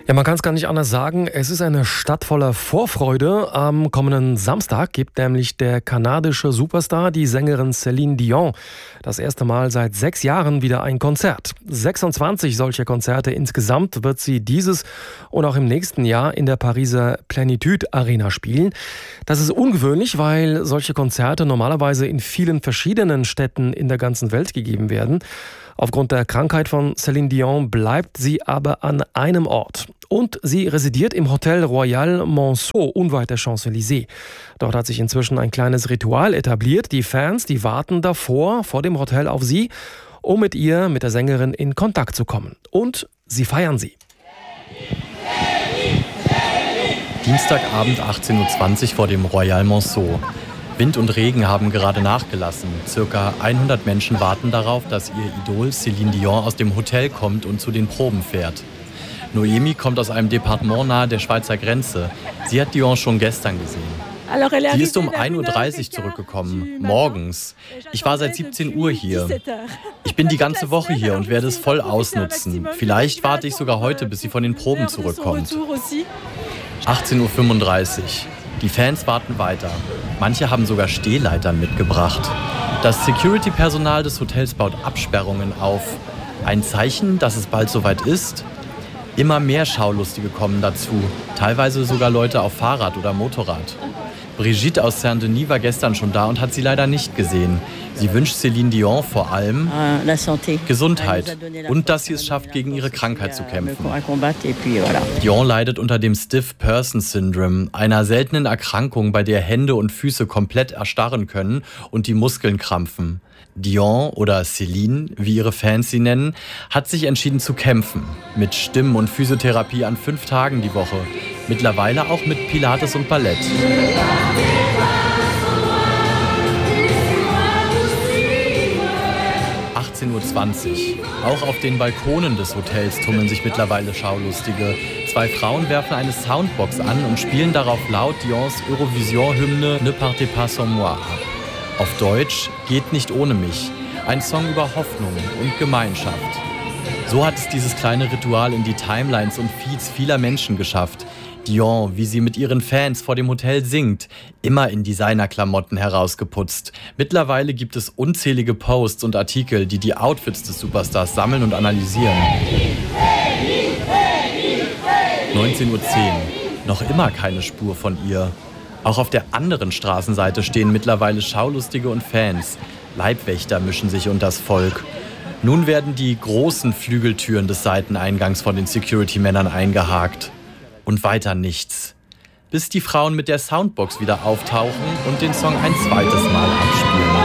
Ja, man kann es gar nicht anders sagen. Es ist eine Stadt voller Vorfreude. Am kommenden Samstag gibt nämlich der kanadische Superstar, die Sängerin Céline Dion, das erste Mal seit 6 Jahren wieder ein Konzert. 26 solche Konzerte insgesamt wird sie dieses und auch im nächsten Jahr in der Pariser Plénitude Arena spielen. Das ist ungewöhnlich, weil solche Konzerte normalerweise in vielen verschiedenen Städten in der ganzen Welt gegeben werden. Aufgrund der Krankheit von Céline Dion bleibt sie aber an einem Ort. Und sie residiert im Hotel Royal Monceau unweit der Champs-Élysées. Dort hat sich inzwischen ein kleines Ritual etabliert. Die Fans, die warten davor, vor dem Hotel auf sie, um mit der Sängerin, in Kontakt zu kommen. Und sie feiern sie. Dienstagabend 18:20 Uhr vor dem Royal Monceau. Wind und Regen haben gerade nachgelassen. Circa 100 Menschen warten darauf, dass ihr Idol Céline Dion aus dem Hotel kommt und zu den Proben fährt. Noemi kommt aus einem Departement nahe der Schweizer Grenze. Sie hat Dion schon gestern gesehen. Sie ist um 1:30 Uhr zurückgekommen, morgens. Ich war seit 17 Uhr hier. Ich bin die ganze Woche hier und werde es voll ausnutzen. Vielleicht warte ich sogar heute, bis sie von den Proben zurückkommt. 18:35 Uhr. Die Fans warten weiter. Manche haben sogar Stehleitern mitgebracht. Das Security-Personal des Hotels baut Absperrungen auf. Ein Zeichen, dass es bald soweit ist? Immer mehr Schaulustige kommen dazu. Teilweise sogar Leute auf Fahrrad oder Motorrad. Brigitte aus Saint-Denis war gestern schon da und hat sie leider nicht gesehen. Sie wünscht Céline Dion vor allem Gesundheit und dass sie es schafft, gegen ihre Krankheit zu kämpfen. Dion leidet unter dem Stiff Person Syndrome, einer seltenen Erkrankung, bei der Hände und Füße komplett erstarren können und die Muskeln krampfen. Dion oder Céline, wie ihre Fans sie nennen, hat sich entschieden zu kämpfen. Mit Stimmen- und Physiotherapie an 5 Tagen die Woche. Mittlerweile auch mit Pilates und Ballett. 18:20 Uhr. Auch auf den Balkonen des Hotels tummeln sich mittlerweile Schaulustige. 2 Frauen werfen eine Soundbox an und spielen darauf laut Dions Eurovision-Hymne Ne partez pas sans moi ab. Auf Deutsch Geht nicht ohne mich. Ein Song über Hoffnung und Gemeinschaft. So hat es dieses kleine Ritual in die Timelines und Feeds vieler Menschen geschafft. Dion, wie sie mit ihren Fans vor dem Hotel singt, immer in Designerklamotten herausgeputzt. Mittlerweile gibt es unzählige Posts und Artikel, die die Outfits des Superstars sammeln und analysieren. 19:10 Uhr. Noch immer keine Spur von ihr. Auch auf der anderen Straßenseite stehen mittlerweile Schaulustige und Fans. Leibwächter mischen sich unters Volk. Nun werden die großen Flügeltüren des Seiteneingangs von den Security-Männern eingehakt. Und weiter nichts. Bis die Frauen mit der Soundbox wieder auftauchen und den Song ein zweites Mal abspielen.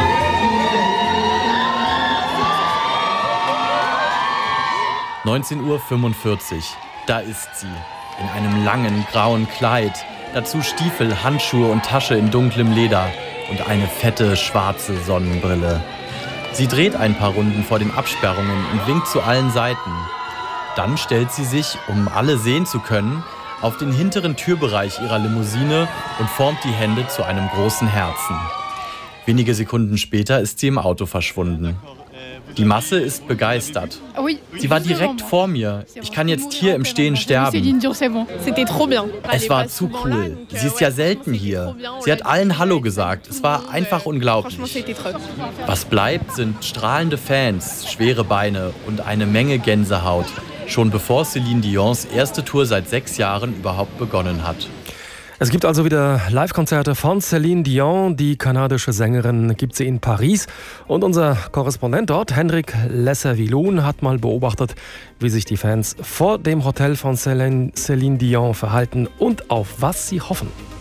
19:45 Uhr. Da ist sie. In einem langen, grauen Kleid. Dazu Stiefel, Handschuhe und Tasche in dunklem Leder. Und eine fette, schwarze Sonnenbrille. Sie dreht ein paar Runden vor den Absperrungen und winkt zu allen Seiten. Dann stellt sie sich, um alle sehen zu können, auf den hinteren Türbereich ihrer Limousine und formt die Hände zu einem großen Herzen. Wenige Sekunden später ist sie im Auto verschwunden. Die Masse ist begeistert. Sie war direkt vor mir. Ich kann jetzt hier im Stehen sterben. Es war zu cool. Sie ist ja selten hier. Sie hat allen Hallo gesagt. Es war einfach unglaublich. Was bleibt, sind strahlende Fans, schwere Beine und eine Menge Gänsehaut. Schon bevor Céline Dions erste Tour seit 6 Jahren überhaupt begonnen hat. Es gibt also wieder Live-Konzerte von Céline Dion. Die kanadische Sängerin gibt sie in Paris. Und unser Korrespondent dort, Henrik Lesser-Wiloun, hat mal beobachtet, wie sich die Fans vor dem Hotel von Céline Dion verhalten und auf was sie hoffen.